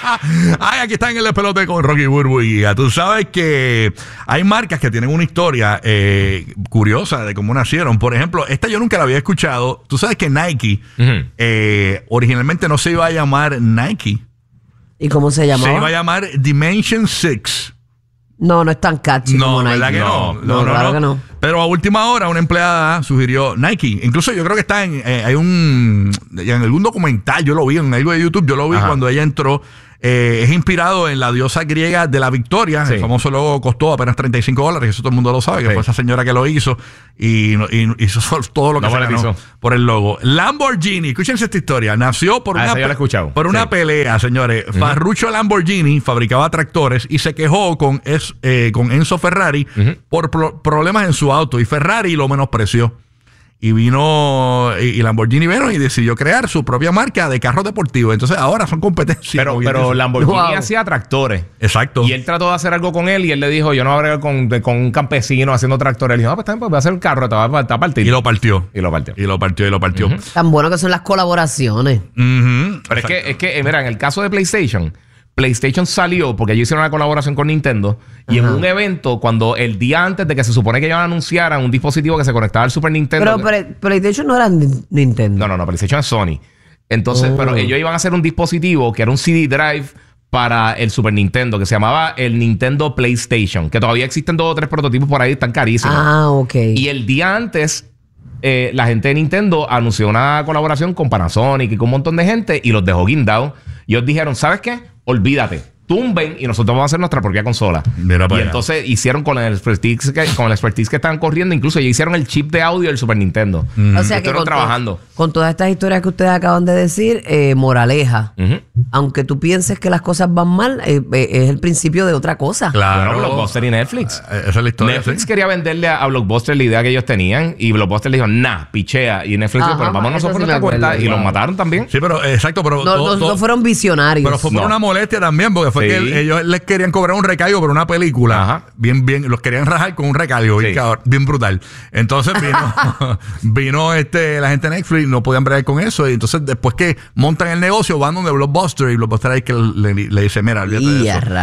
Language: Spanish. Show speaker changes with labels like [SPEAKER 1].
[SPEAKER 1] Ay, aquí está en el despelote con Rocky Burbu y Giga. Tú sabes que hay marcas que tienen una historia curiosa de cómo nacieron. Por ejemplo, esta yo nunca la había escuchado. Tú sabes que Nike originalmente no se iba a llamar Nike.
[SPEAKER 2] ¿Y cómo se llamaba?
[SPEAKER 1] Se iba a llamar Dimension 6.
[SPEAKER 2] No es tan catchy como Nike.
[SPEAKER 1] ¿Verdad que no?
[SPEAKER 2] Claro que no.
[SPEAKER 1] Pero a última hora una empleada sugirió Nike. Incluso yo creo que está en algún documental, yo lo vi en algo de YouTube, yo lo vi cuando ella entró. Es inspirado en la diosa griega de la victoria. Sí. El famoso logo costó apenas $35. Eso todo el mundo lo sabe, que fue esa señora que lo hizo y hizo todo lo que se ganó por el logo. Lamborghini, escúchense esta historia. Nació por una pelea, señores. Ferruccio Lamborghini fabricaba tractores y se quejó con Enzo Ferrari por problemas en su auto. Y Ferrari lo menospreció. Y Lamborghini vino y decidió crear su propia marca de carros deportivos. Entonces ahora son competencias.
[SPEAKER 3] Pero Lamborghini hacía tractores.
[SPEAKER 1] Exacto.
[SPEAKER 3] Y él trató de hacer algo con él y él le dijo, yo no voy a bregar con un campesino haciendo tractores. Él dijo, pues voy a hacer un carro, te va a partir.
[SPEAKER 1] Y lo partió.
[SPEAKER 2] Tan bueno que son las colaboraciones.
[SPEAKER 3] Pero es que, mira, en el caso de PlayStation salió porque ellos hicieron una colaboración con Nintendo y en un evento, cuando el día antes de que se supone que ellos anunciaran un dispositivo que se conectaba al Super Nintendo.
[SPEAKER 2] Pero PlayStation no era Nintendo.
[SPEAKER 3] No, PlayStation es Sony. Entonces, pero ellos iban a hacer un dispositivo que era un CD drive para el Super Nintendo, que se llamaba el Nintendo PlayStation, que todavía existen 2 o 3 prototipos por ahí, están carísimos.
[SPEAKER 2] Ok.
[SPEAKER 3] Y el día antes, la gente de Nintendo anunció una colaboración con Panasonic y con un montón de gente y los dejó guindados. Y ellos dijeron, ¿sabes qué? Olvídate, tumben y nosotros vamos a hacer nuestra propia consola. Y entonces hicieron con el expertise que estaban corriendo, incluso ya hicieron el chip de audio del Super Nintendo.
[SPEAKER 2] O sea que
[SPEAKER 3] trabajando.
[SPEAKER 2] Con todas estas historias que ustedes acaban de decir, moraleja. Aunque tú pienses que las cosas van mal, es el principio de otra cosa.
[SPEAKER 3] Claro, Blockbuster y Netflix.
[SPEAKER 1] Esa es la historia.
[SPEAKER 3] Netflix quería venderle a Blockbuster la idea que ellos tenían y Blockbuster le dijo, pichea. Y Netflix dijo, pero vámonos por nuestra cuenta. Y los mataron también.
[SPEAKER 1] Sí, pero exacto. Pero
[SPEAKER 2] no fueron visionarios.
[SPEAKER 1] Pero fue por una molestia también, porque fue que ellos les querían cobrar un recargo por una película. Bien, los querían rajar con un recargo bien brutal. Entonces vino la gente de Netflix, no podían bregar con eso. Y entonces después que montan el negocio, van donde Blockbuster y Blockbuster ahí que le dice, mira, olvídate de eso.